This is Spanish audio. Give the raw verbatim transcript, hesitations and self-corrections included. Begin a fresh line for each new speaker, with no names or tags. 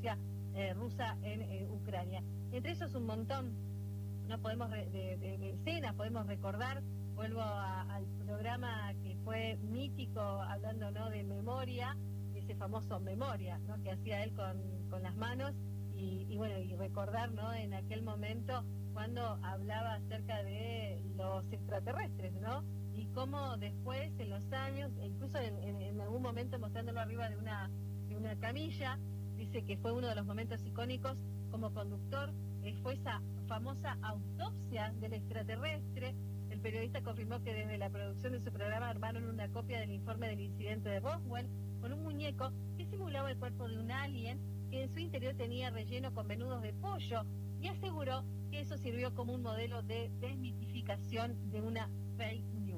Rusia, eh, rusa en eh, Ucrania. Entre esos un montón, no podemos re, de, de, de escenas, podemos recordar, vuelvo a, al programa que fue mítico, hablando, ¿no?, de memoria, ese famoso Memoria, ¿no?, que hacía él con, con las manos, y, y bueno, y recordar, ¿no?, en aquel momento cuando hablaba acerca de los extraterrestres, ¿no?, y cómo después, en los años, incluso en, en, en algún momento mostrándolo arriba de una, de una camilla, dice que fue uno de los momentos icónicos como conductor, eh, fue esa famosa autopsia del extraterrestre. El periodista confirmó que desde la producción de su programa armaron una copia del informe del incidente de Roswell con un muñeco que simulaba el cuerpo de un alien que en su interior tenía relleno con menudos de pollo, y aseguró que eso sirvió como un modelo de desmitificación de una fake news.